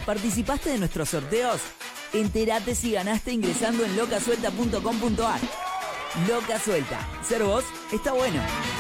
¿Participaste de nuestros sorteos? Entérate si ganaste ingresando en locasuelta.com.ar. Loca Suelta. Ser vos está bueno.